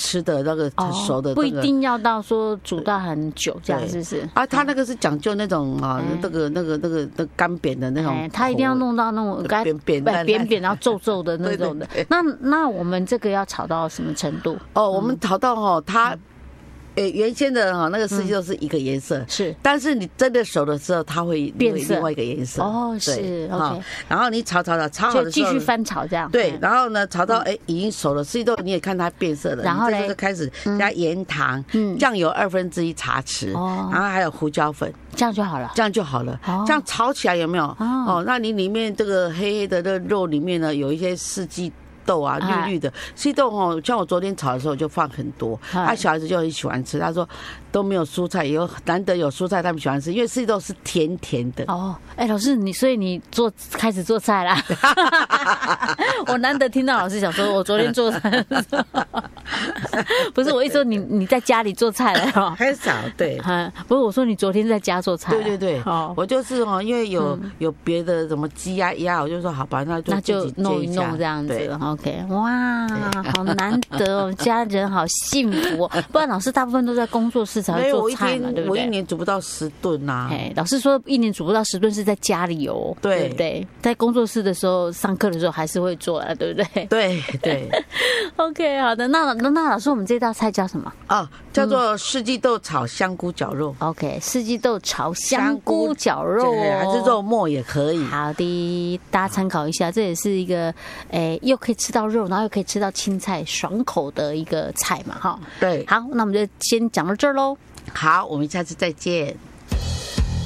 吃的那个熟的， 不一定要到说煮到很久这样，是不是？ 啊，它那个是讲究那种啊，那个干扁的那种， 它一定要弄到那种扁，然后皱皱的那种的。那我们这个要炒到什么程度？ 我们炒到它。原先的那个四季豆是一个颜色， 是， 但是你真的熟的时候，它会变另外一个颜色。 是 OK。 然后你炒好的时候， 就继续翻炒这样。 对，然后呢，炒到已经熟了，四季豆你也看它变色了， 然后呢， 就开始加盐糖，酱油1/2茶匙，然后还有胡椒粉， 这样就好了。 这样炒起来有没有？那你里面这个黑黑的这肉里面呢，有一些四季豆啊，绿绿的四季豆像我昨天炒的时候就放很多，小孩子就很喜欢吃。他说都没有蔬菜，难得有蔬菜，他们喜欢吃，因为四季豆是甜甜的。 老师所以你开始做菜啦？我难得听到老师讲说，我昨天做菜，不是我一说你在家里做菜了很少，对， 不是我说你昨天在家做菜， 对，我就是因为有别的什么鸡啊鸭，我就说好吧，那就弄一弄这样子。OK， 哇，好难得哦，家人好幸福哦。不然老师大部分都在工作室才会做菜嘛，对不对？ 我一年煮不到10顿呐。 老师说一年煮不到10顿是在家里哦，对不对？在工作室的时候，上课的时候还是会做啊，对不对？ 对。 OK， 好的，那老师，我们这道菜叫什么？ 叫做四季豆炒香菇绞肉。 OK， 四季豆炒香菇绞肉还是肉末也可以。 好的，大家参考一下，这也是一个又可以吃到肉，然后又可以吃到青菜，爽口的一个菜嘛，哈。 对， 好，那我们就先讲到这儿喽。 好，我们下次再见。